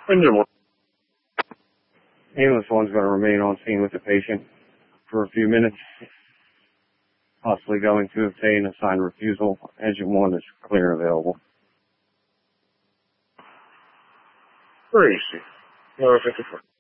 Engine 1. Ambulance 1's going to remain on scene with the patient for a few minutes, possibly going to obtain a signed refusal. Engine 1 is clear and available. Where is she? No, 54.